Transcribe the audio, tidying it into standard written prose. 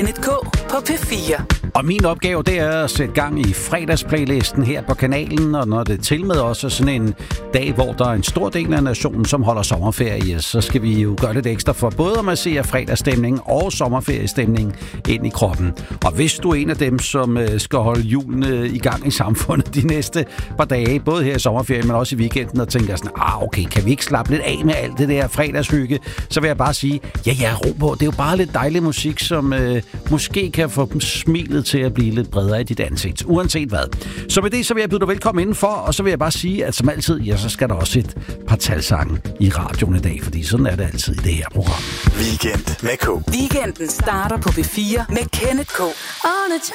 Kenneth K. på P4. Og min opgave, det er at sætte gang i fredagsplaylisten her på kanalen, og når det til med også sådan en dag, hvor der er en stor del af nationen, som holder sommerferie, så skal vi jo gøre lidt ekstra for både at massere fredagsstemning og sommerferiestemning ind i kroppen. Og hvis du er en af dem, som skal holde hjulene i gang i samfundet de næste par dage, både her i sommerferien, men også i weekenden, og tænker sådan, okay, kan vi ikke slappe lidt af med alt det der fredagshygge, så vil jeg bare sige, ja, ro på. Det er jo bare lidt dejlig musik, som måske kan få smilet til at blive lidt bredere i dit ansigt, uanset hvad. Så med det, så vil jeg byde dig velkommen indenfor, og så vil jeg bare sige, at som altid, ja, så skal der også et par talsange i radioen i dag, fordi sådan er det altid i det her program. Weekend med K. Weekenden starter på P4 med Kenneth K.